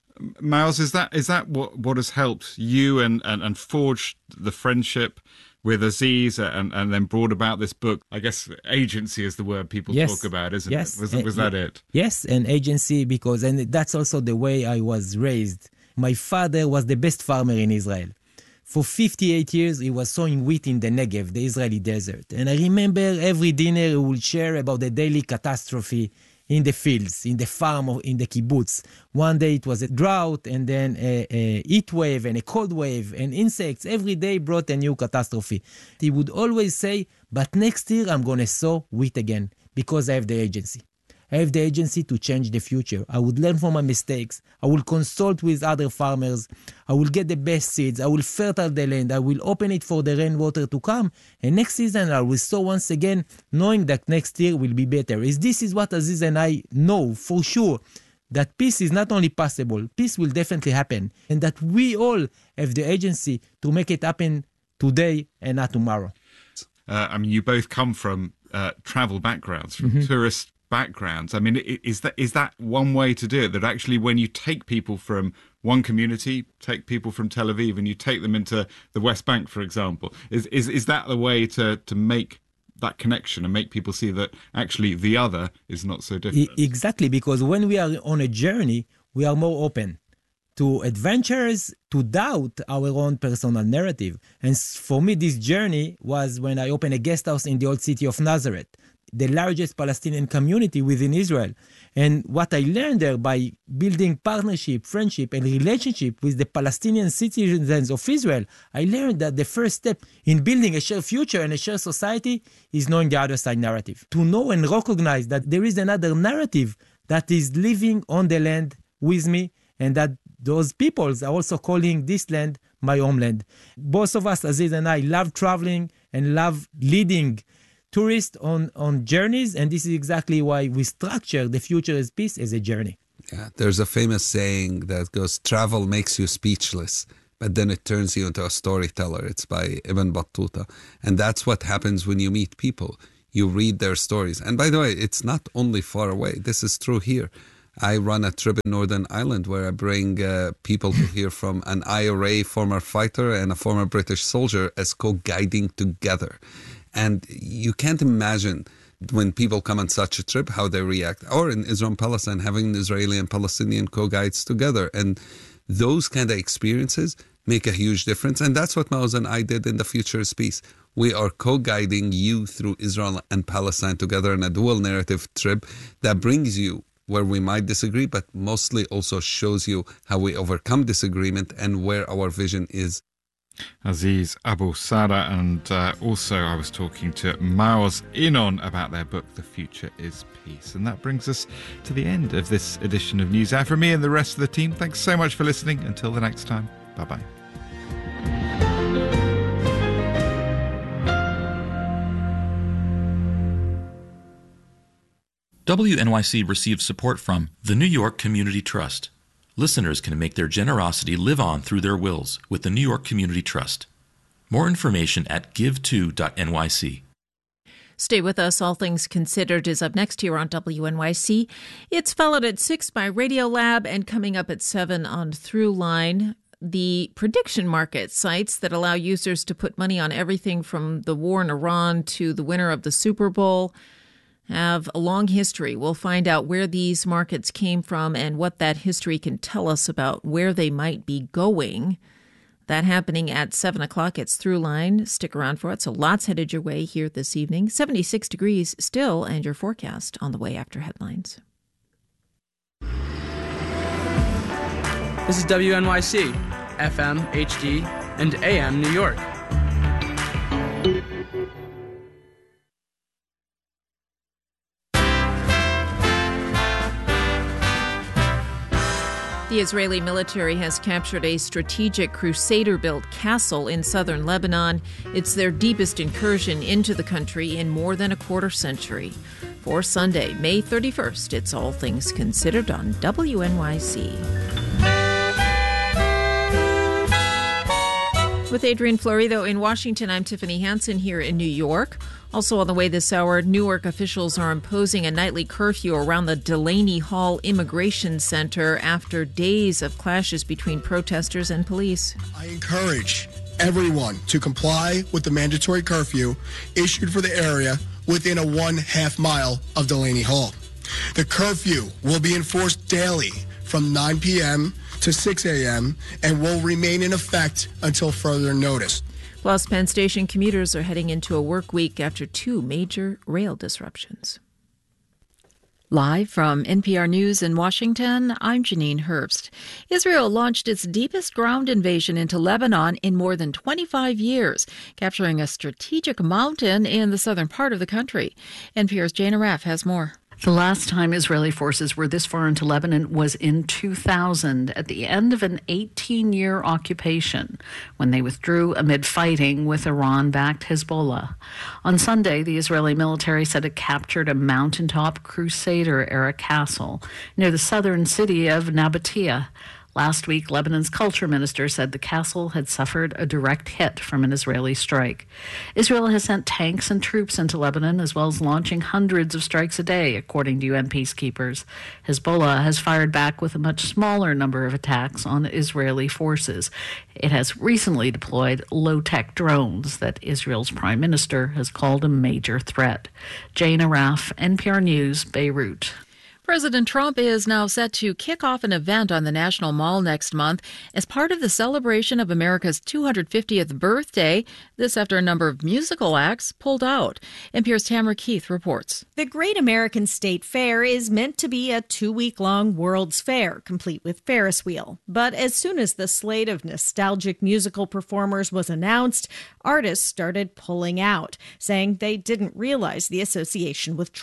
Maoz, is that is that what, what has helped you and, and, and forged the friendship with Aziz, and, and then brought about this book? I guess agency is the word people yes. talk about, isn't yes. it? Was, was that it? Yes, an agency, because, and that's also the way I was raised. My father was the best farmer in Israel. For fifty-eight years, he was sowing wheat in the Negev, the Israeli desert. And I remember every dinner he would share about the daily catastrophe in the fields, in the farm, in the kibbutz. One day it was a drought, and then a, a heat wave and a cold wave, and insects. Every day brought a new catastrophe. He would always say, but next year I'm going to sow wheat again, because I have the agency. I have the agency to change the future. I would learn from my mistakes. I will consult with other farmers. I will get the best seeds. I will fertile the land. I will open it for the rainwater to come. And next season I will sow once again, knowing that next year will be better. Is This is what Aziz and I know for sure, that peace is not only possible, peace will definitely happen. And that we all have the agency to make it happen today and not tomorrow. Uh, I mean, you both come from uh, travel backgrounds, from mm-hmm. tourist backgrounds. I mean, is that is that one way to do it? That actually, when you take people from one community, take people from Tel Aviv, and you take them into the West Bank, for example, is is is that the way to to make that connection and make people see that actually the other is not so different? Exactly, because when we are on a journey, we are more open to adventures, to doubt our own personal narrative. And for me, this journey was when I opened a guest house in the old city of Nazareth, the largest Palestinian community within Israel. And what I learned there by building partnership, friendship, and relationship with the Palestinian citizens of Israel, I learned that the first step in building a shared future and a shared society is knowing the other side narrative. To know and recognize that there is another narrative that is living on the land with me and that those peoples are also calling this land my homeland. Both of us, Aziz and I, love traveling and love leading tourists on, on journeys, and this is exactly why we structure the Future is Peace as a journey. Yeah, there's a famous saying that goes, travel makes you speechless, but then it turns you into a storyteller. It's by Ibn Battuta. And that's what happens when you meet people. You read their stories. And by the way, it's not only far away. This is true here. I run a trip in Northern Ireland where I bring uh, people to hear from an I R A former fighter and a former British soldier as co-guiding together. And you can't imagine when people come on such a trip, how they react. Or in Israel and Palestine, having Israeli and Palestinian co-guides together. And those kind of experiences make a huge difference. And that's what Maoz and I did in the Future is Peace. We are co-guiding you through Israel and Palestine together in a dual narrative trip that brings you where we might disagree, but mostly also shows you how we overcome disagreement and where our vision is. Aziz Abu Sada, and uh, also I was talking to Maoz Inon about their book, The Future is Peace. And that brings us to the end of this edition of News Hour. From me and the rest of the team, thanks so much for listening. Until the next time, bye-bye. W N Y C receives support from the New York Community Trust. Listeners can make their generosity live on through their wills with the New York Community Trust. More information at give to dot N Y C. Stay with us. All Things Considered is up next here on W N Y C. It's followed at six by Radiolab and coming up at seven on Throughline. The prediction market sites that allow users to put money on everything from the war in Iran to the winner of the Super Bowl have a long history. We'll find out where these markets came from and what that history can tell us about where they might be going. That happening at seven o'clock. It's Throughline. Stick around for it. So lots headed your way here this evening. seventy-six degrees still, and your forecast on the way after headlines. This is W N Y C, F M, H D, and A M New York. The Israeli military has captured a strategic Crusader-built castle in southern Lebanon. It's their deepest incursion into the country in more than a quarter century. For Sunday, May thirty-first, it's All Things Considered on W N Y C. With Adrian Florido in Washington, I'm Tiffany Hansen here in New York. Also on the way this hour, Newark officials are imposing a nightly curfew around the Delaney Hall Immigration Center after days of clashes between protesters and police. I encourage everyone to comply with the mandatory curfew issued for the area within a one half mile of Delaney Hall. The curfew will be enforced daily from nine p.m. to six a.m. and will remain in effect until further notice. Plus, Penn Station commuters are heading into a work week after two major rail disruptions. Live from N P R News in Washington, I'm Janine Herbst. Israel launched its deepest ground invasion into Lebanon in more than twenty-five years, capturing a strategic mountain in the southern part of the country. N P R's Jane Araf has more. The last time Israeli forces were this far into Lebanon was in two thousand, at the end of an eighteen-year occupation, when they withdrew amid fighting with Iran-backed Hezbollah. On Sunday, the Israeli military said it captured a mountaintop Crusader-era castle near the southern city of Nabatea. Last week, Lebanon's culture minister said the castle had suffered a direct hit from an Israeli strike. Israel has sent tanks and troops into Lebanon, as well as launching hundreds of strikes a day, according to U N peacekeepers. Hezbollah has fired back with a much smaller number of attacks on Israeli forces. It has recently deployed low-tech drones that Israel's prime minister has called a major threat. Jane Araf, N P R News, Beirut. President Trump is now set to kick off an event on the National Mall next month as part of the celebration of America's two hundred fiftieth birthday. This after a number of musical acts pulled out. N P R's Tamara Keith reports. The Great American State Fair is meant to be a two-week-long World's Fair, complete with Ferris wheel. But as soon as the slate of nostalgic musical performers was announced, artists started pulling out, saying they didn't realize the association with Trump.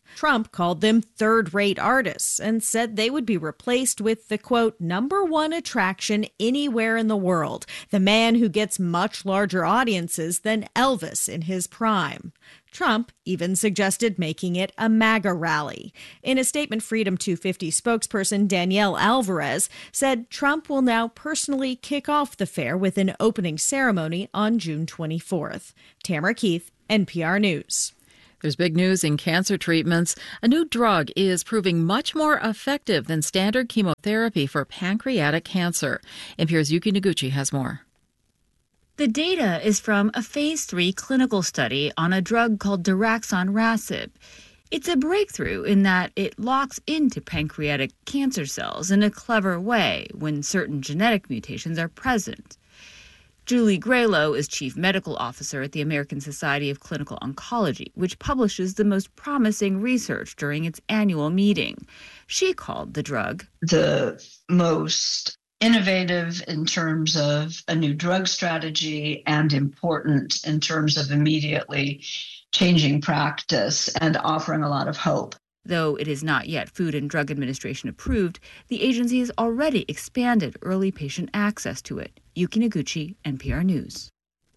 Trump called them third-rate artists and said they would be replaced with the, quote, number one attraction anywhere in the world, the man who gets much larger audiences than Elvis in his prime. Trump even suggested making it a MAGA rally. In a statement, Freedom two fifty spokesperson Danielle Alvarez said Trump will now personally kick off the fair with an opening ceremony on June twenty-fourth. Tamara Keith, N P R News. There's big news in cancer treatments. A new drug is proving much more effective than standard chemotherapy for pancreatic cancer. N P R's Yuki Noguchi has more. The data is from a phase three clinical study on a drug called daraxonrasib. It's a breakthrough in that it locks into pancreatic cancer cells in a clever way when certain genetic mutations are present. Julie Graylow is Chief Medical Officer at the American Society of Clinical Oncology, which publishes the most promising research during its annual meeting. She called the drug the most innovative in terms of a new drug strategy and important in terms of immediately changing practice and offering a lot of hope. Though it is not yet Food and Drug Administration approved, the agency has already expanded early patient access to it. Yuki Noguchi, N P R News.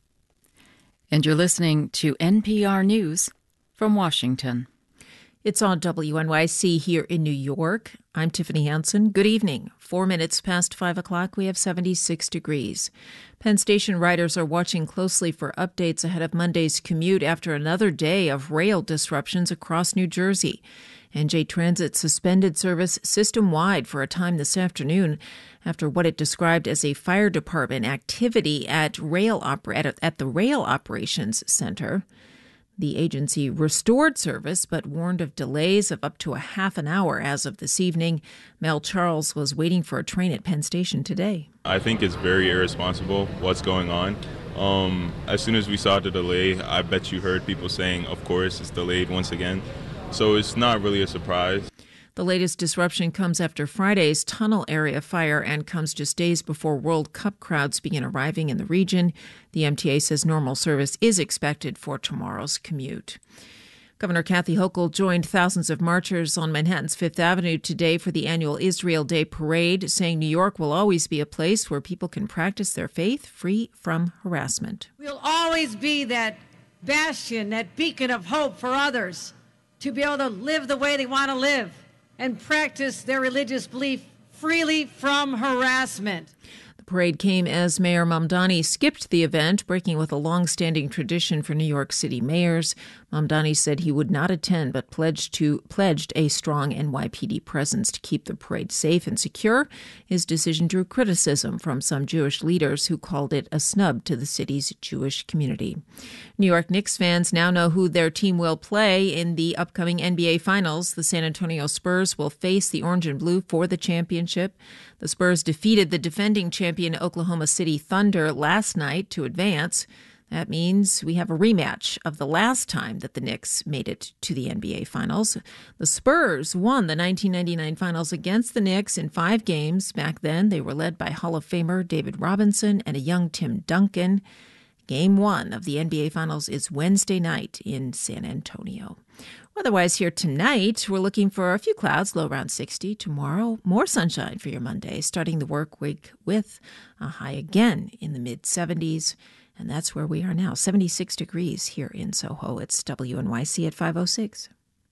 And you're listening to N P R News from Washington. It's on W N Y C here in New York. I'm Tiffany Hansen. Good evening. Four minutes past five o'clock, we have seventy-six degrees. Penn Station riders are watching closely for updates ahead of Monday's commute after another day of rail disruptions across New Jersey. N J Transit suspended service system-wide for a time this afternoon after what it described as a fire department activity at rail oper- at the Rail Operations Center. The agency restored service but warned of delays of up to a half an hour as of this evening. Mel Charles was waiting for a train at Penn Station today. I think it's very irresponsible what's going on. Um, as soon as we saw the delay, I bet you heard people saying, of course, it's delayed once again. So it's not really a surprise. The latest disruption comes after Friday's tunnel area fire and comes just days before World Cup crowds begin arriving in the region. The M T A says normal service is expected for tomorrow's commute. Governor Kathy Hochul joined thousands of marchers on Manhattan's Fifth Avenue today for the annual Israel Day parade, saying New York will always be a place where people can practice their faith free from harassment. We'll always be that bastion, that beacon of hope for others to be able to live the way they want to live and practice their religious belief freely from harassment. The parade came as Mayor Mamdani skipped the event, breaking with a long-standing tradition for New York City mayors. Mamdani said he would not attend, but pledged to pledged a strong N Y P D presence to keep the parade safe and secure. His decision drew criticism from some Jewish leaders who called it a snub to the city's Jewish community. New York Knicks fans now know who their team will play in the upcoming N B A Finals. The San Antonio Spurs will face the Orange and Blue for the championship. The Spurs defeated the defending champion Oklahoma City Thunder last night to advance. That means we have a rematch of the last time that the Knicks made it to the N B A Finals. The Spurs won the nineteen ninety-nine Finals against the Knicks in five games. Back then, they were led by Hall of Famer David Robinson and a young Tim Duncan. Game one of the N B A Finals is Wednesday night in San Antonio. Otherwise, here tonight, we're looking for a few clouds, low around sixty. Tomorrow, more sunshine for your Monday, starting the work week with a high again in the mid-seventies. And that's where we are now, seventy-six degrees here in Soho. It's W N Y C at five oh six.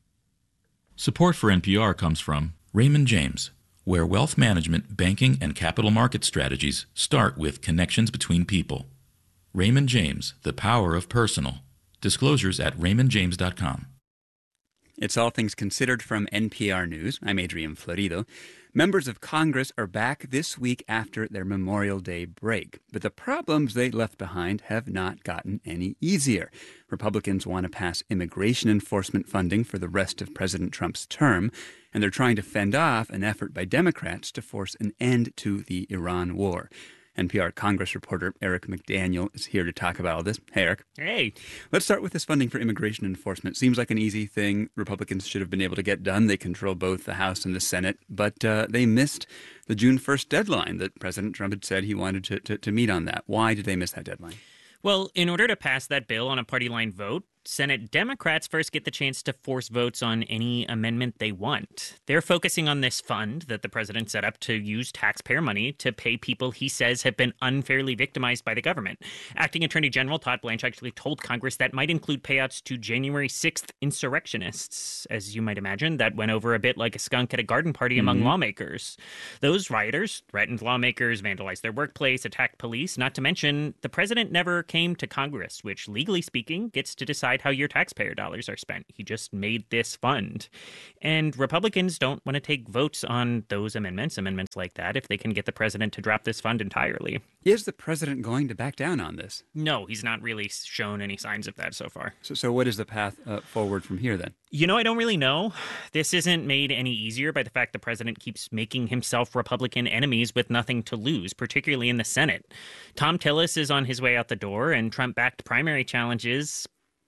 Support for N P R comes from Raymond James, where wealth management, banking, and capital market strategies start with connections between people. Raymond James, the power of personal. Disclosures at raymond james dot com. It's All Things Considered from N P R News. I'm Adrian Florido. Members of Congress are back this week after their Memorial Day break. But the problems they left behind have not gotten any easier. Republicans want to pass immigration enforcement funding for the rest of President Trump's term, and they're trying to fend off an effort by Democrats to force an end to the Iran war. N P R Congress reporter Eric McDaniel is here to talk about all this. Hey, Eric. Hey. Let's start with this funding for immigration enforcement. Seems like an easy thing Republicans should have been able to get done. They control both the House and the Senate, but uh, they missed the June first deadline that President Trump had said he wanted to, to, to meet on that. Why did they miss that deadline? Well, in order to pass that bill on a party line vote, Senate Democrats first get the chance to force votes on any amendment they want. They're focusing on this fund that the president set up to use taxpayer money to pay people he says have been unfairly victimized by the government. Acting Attorney General Todd Blanche actually told Congress that might include payouts to January sixth insurrectionists. As you might imagine, that went over a bit like a skunk at a garden party mm-hmm. among lawmakers. Those rioters threatened lawmakers, vandalized their workplace, attacked police, not to mention the president never came to Congress, which legally speaking gets to decide how your taxpayer dollars are spent. He just made this fund. And Republicans don't want to take votes on those amendments, amendments like that, if they can get the president to drop this fund entirely. Is the president going to back down on this? No, he's not really shown any signs of that so far. So, so what is the path uh, forward from here then? You know, I don't really know. This isn't made any easier by the fact the president keeps making himself Republican enemies with nothing to lose, particularly in the Senate. Tom Tillis is on his way out the door, and Trump-backed primary challenges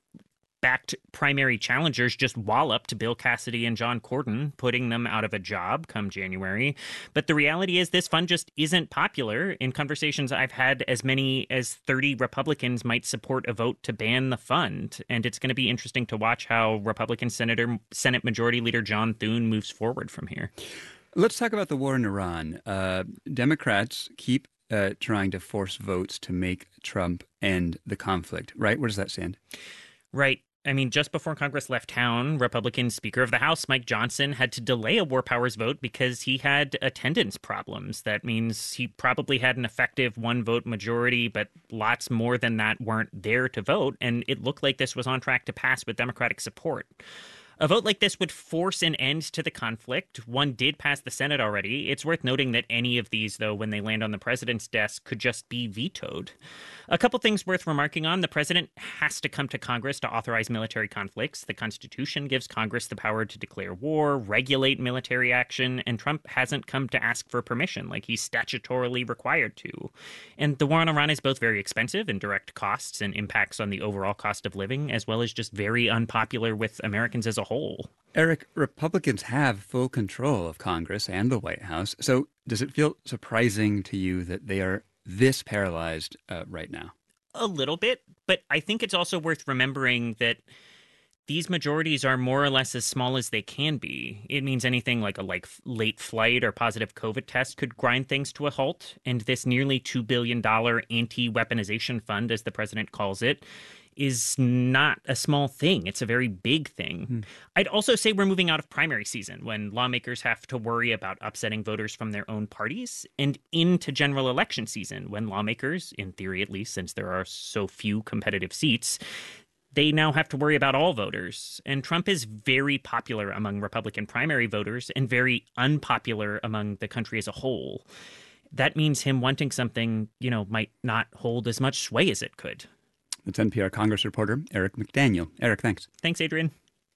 backed primary challengers just walloped Bill Cassidy and John Cornyn, putting them out of a job come January. But the reality is this fund just isn't popular. In conversations I've had, as many as thirty Republicans might support a vote to ban the fund. And it's going to be interesting to watch how Republican Senator Senate Majority Leader John Thune moves forward from here. Let's talk about the war in Iran. Uh, Democrats keep uh, trying to force votes to make Trump end the conflict, right? Where does that stand? Right. I mean, just before Congress left town, Republican Speaker of the House Mike Johnson had to delay a war powers vote because he had attendance problems. That means he probably had an effective one-vote majority, but lots more than that weren't there to vote, and it looked like this was on track to pass with Democratic support. A vote like this would force an end to the conflict. One did pass the Senate already. It's worth noting that any of these, though, when they land on the president's desk, could just be vetoed. A couple things worth remarking on. The president has to come to Congress to authorize military conflicts. The Constitution gives Congress the power to declare war, regulate military action, and Trump hasn't come to ask for permission like he's statutorily required to. And the war on Iran is both very expensive in direct costs and impacts on the overall cost of living, as well as just very unpopular with Americans as a whole. Eric, Republicans have full control of Congress and the White House. So does it feel surprising to you that they are this paralyzed uh, right now? A little bit, but I think it's also worth remembering that these majorities are more or less as small as they can be. It means anything like a like late flight or positive COVID test could grind things to a halt. And this nearly two billion dollars anti-weaponization fund, as the president calls it, is not a small thing. It's a very big thing. Hmm. I'd also say we're moving out of primary season when lawmakers have to worry about upsetting voters from their own parties, and into general election season when lawmakers, in theory at least, since there are so few competitive seats, they now have to worry about all voters. And Trump is very popular among Republican primary voters and very unpopular among the country as a whole. That means him wanting something, you know, might not hold as much sway as it could. That's N P R Congress reporter Eric McDaniel. Eric, thanks. Thanks, Adrian.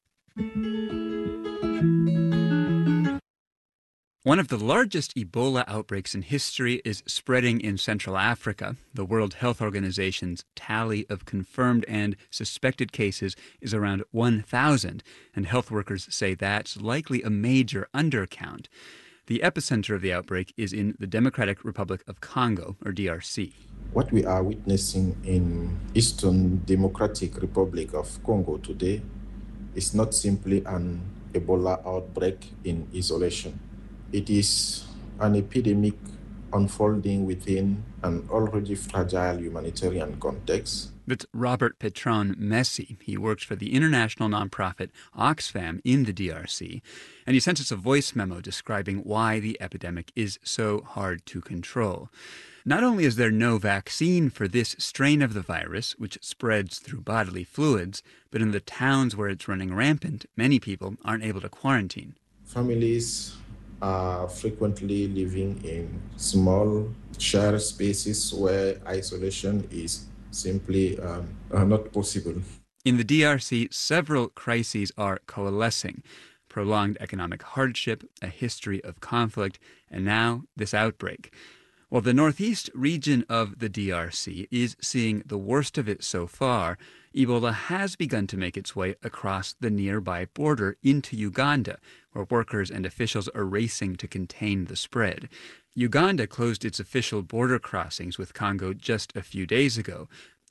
One of the largest Ebola outbreaks in history is spreading in Central Africa. The World Health Organization's tally of confirmed and suspected cases is around one thousand, and health workers say that's likely a major undercount. The epicenter of the outbreak is in the Democratic Republic of Congo, or D R C. What we are witnessing in Eastern Democratic Republic of Congo today is not simply an Ebola outbreak in isolation. It is an epidemic unfolding within an already fragile humanitarian context. That's Robert Petron Messi. He works for the international nonprofit Oxfam in the D R C, and he sent us a voice memo describing why the epidemic is so hard to control. Not only is there no vaccine for this strain of the virus, which spreads through bodily fluids, but in the towns where it's running rampant, many people aren't able to quarantine. Families are frequently living in small shared spaces where isolation is simply um, uh, not possible. In the D R C, several crises are coalescing. Prolonged economic hardship, a history of conflict, and now this outbreak. While the northeast region of the D R C is seeing the worst of it so far, Ebola has begun to make its way across the nearby border into Uganda, where workers and officials are racing to contain the spread. Uganda closed its official border crossings with Congo just a few days ago.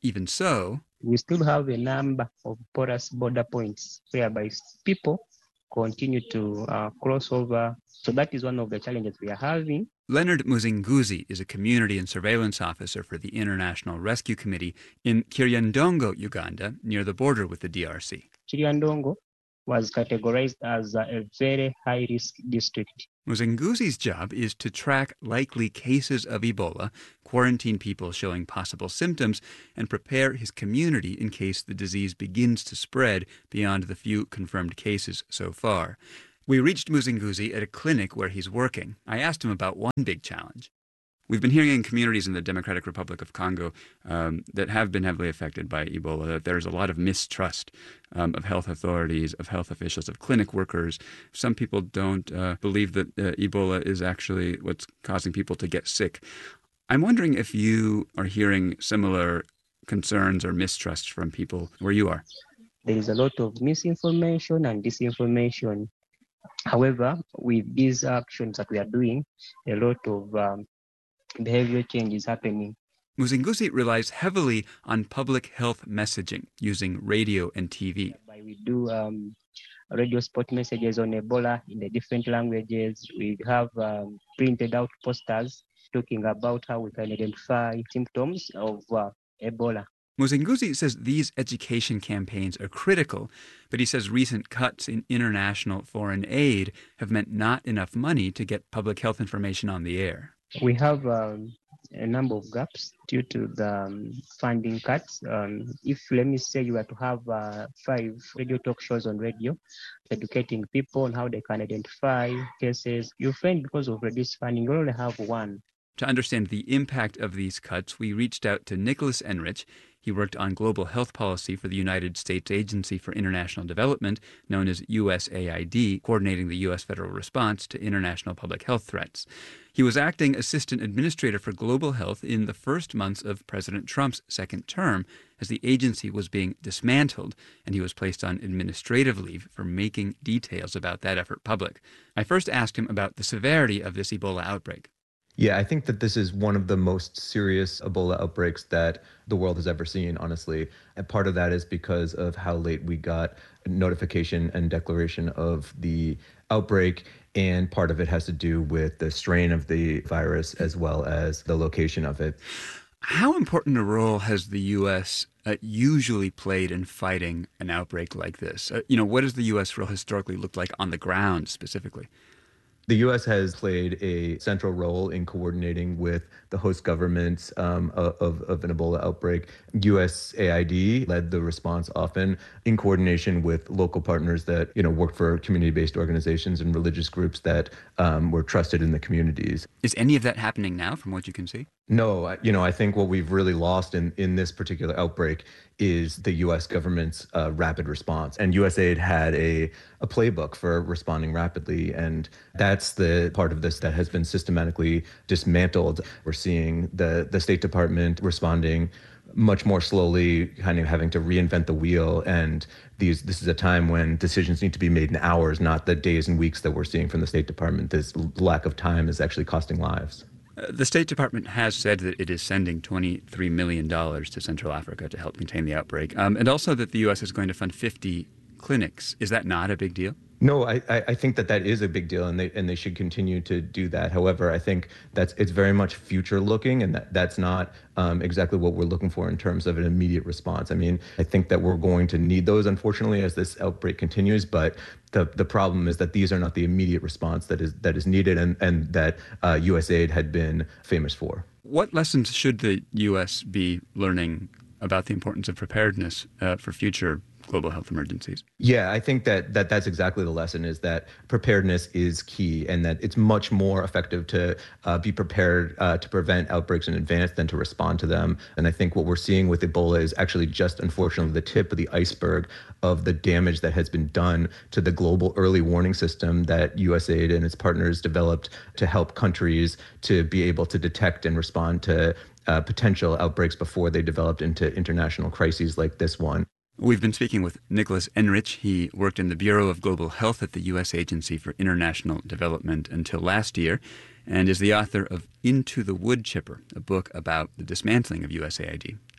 Even so, we still have a number of porous border points whereby people continue to uh, cross over. So that is one of the challenges we are having. Leonard Muzinguzi is a community and surveillance officer for the International Rescue Committee in Kiryandongo, Uganda, near the border with the D R C. Kiryandongo was categorized as a very high-risk district. Muzinguzi's job is to track likely cases of Ebola, quarantine people showing possible symptoms, and prepare his community in case the disease begins to spread beyond the few confirmed cases so far. We reached Muzinguzi at a clinic where he's working. I asked him about one big challenge. We've been hearing in communities in the Democratic Republic of Congo um, that have been heavily affected by Ebola that there's a lot of mistrust um, of health authorities, of health officials, of clinic workers. Some people don't uh, believe that uh, Ebola is actually what's causing people to get sick. I'm wondering if you are hearing similar concerns or mistrust from people where you are. There is a lot of misinformation and disinformation. However, with these actions that we are doing, a lot of um, behavior change is happening. Muzinguzi relies heavily on public health messaging using radio and T V. We do um, radio spot messages on Ebola in the different languages. We have um, printed out posters talking about how we can identify symptoms of uh, Ebola. Muzinguzi says these education campaigns are critical, but he says recent cuts in international foreign aid have meant not enough money to get public health information on the air. We have um, a number of gaps due to the um, funding cuts. Um, if, let me say, you were to have uh, five radio talk shows on radio, educating people on how they can identify cases, you find because of reduced funding, you only have one. To understand the impact of these cuts, we reached out to Nicholas Enrich. He worked on global health policy for the United States Agency for International Development, known as U S A I D, coordinating the U S federal response to international public health threats. He was acting assistant administrator for global health in the first months of President Trump's second term as the agency was being dismantled, and he was placed on administrative leave for making details about that effort public. I first asked him about the severity of this Ebola outbreak. Yeah, I think that this is one of the most serious Ebola outbreaks that the world has ever seen, honestly. And part of that is because of how late we got notification and declaration of the outbreak, and part of it has to do with the strain of the virus as well as the location of it. How important a role has the U S uh, usually played in fighting an outbreak like this? Uh, you know, what does the U S role historically look like on the ground specifically? The U S has played a central role in coordinating with the host governments um, of, of an Ebola outbreak. U S A I D led the response often in coordination with local partners that, you know, worked for community-based organizations and religious groups that um, were trusted in the communities. Is any of that happening now from what you can see? No, you know, I think what we've really lost in, in this particular outbreak is the U S government's uh, rapid response. And USAID had a, a playbook for responding rapidly. And that's the part of this that has been systematically dismantled. We're seeing the, the State Department responding much more slowly, kind of having to reinvent the wheel. And these this is a time when decisions need to be made in hours, not the days and weeks that we're seeing from the State Department. This lack of time is actually costing lives. Uh, the State Department has said that it is sending twenty-three million dollars to Central Africa to help contain the outbreak, um, and also that the U S is going to fund fifty clinics. Is that not a big deal? No, I, I think that that is a big deal, and they and they should continue to do that. However, I think that's it's very much future looking, and that, that's not um, exactly what we're looking for in terms of an immediate response. I mean, I think that we're going to need those, unfortunately, as this outbreak continues. But the the problem is that these are not the immediate response that is that is needed, and and that uh, USAID had been famous for. What lessons should the U S be learning about the importance of preparedness uh, for future global health emergencies? Yeah, I think that, that that's exactly the lesson, is that preparedness is key, and that it's much more effective to uh, be prepared uh, to prevent outbreaks in advance than to respond to them. And I think what we're seeing with Ebola is actually just, unfortunately, the tip of the iceberg of the damage that has been done to the global early warning system that USAID and its partners developed to help countries to be able to detect and respond to uh, potential outbreaks before they developed into international crises like this one. We've been speaking with Nicholas Enrich. He worked in the Bureau of Global Health at the U S Agency for International Development until last year, and is the author of Into the Wood Chipper, a book about the dismantling of U S A I D.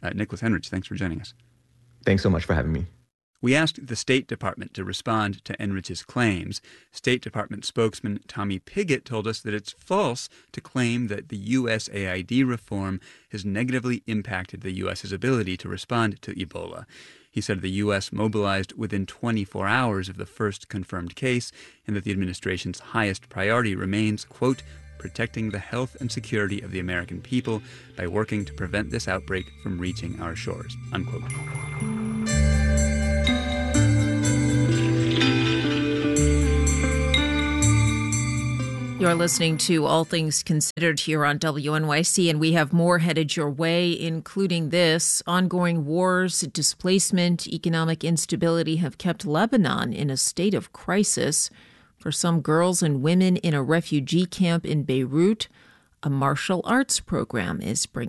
Uh, Nicholas Henrich, thanks for joining us. Thanks so much for having me. We asked the State Department to respond to Enrich's claims. State Department spokesman Tommy Pigott told us that it's false to claim that the U S A I D reform has negatively impacted the U S's ability to respond to Ebola. He said the U S mobilized within twenty-four hours of the first confirmed case and that the administration's highest priority remains, quote, protecting the health and security of the American people by working to prevent this outbreak from reaching our shores, unquote. You're listening to All Things Considered here on W N Y C, and we have more headed your way, including this. Ongoing wars, displacement, economic instability have kept Lebanon in a state of crisis. For some girls and women in a refugee camp in Beirut, a martial arts program is bringing